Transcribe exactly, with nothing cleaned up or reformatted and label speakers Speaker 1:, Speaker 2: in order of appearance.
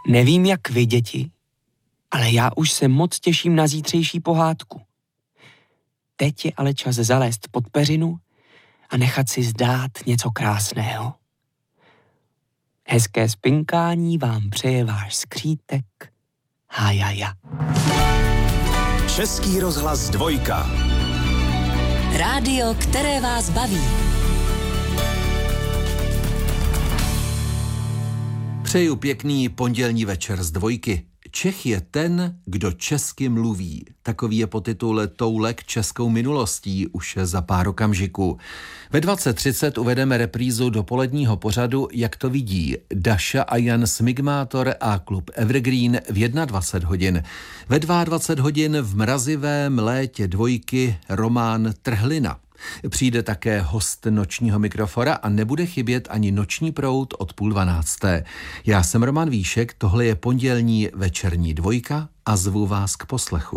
Speaker 1: Nevím, jak vy, děti, ale já už se moc těším na zítřejší pohádku. Teď je ale čas zalézt pod peřinu a nechat si zdát něco krásného. Hezké spinkání vám přeje váš skřítek Hájaja.
Speaker 2: Český rozhlas dvojka.
Speaker 3: Rádio, které vás baví.
Speaker 4: Přeju pěkný pondělní večer z dvojky. Čech je ten, kdo česky mluví. Takový je podtitul Toulek českou minulostí už za pár okamžiků. Ve dvacet třicet uvedeme reprízu dopoledního pořadu Jak to vidí Daša a Jan Smigmátor a klub Evergreen v dvacet jedna hodin. Ve dvacet dva hodin v mrazivém létě dvojky román Trhlina. Přijde také host nočního mikrofora a nebude chybět ani noční proud od půl dvanácté. Já jsem Roman Víšek, tohle je pondělní večerní dvojka a zvu vás k poslechu.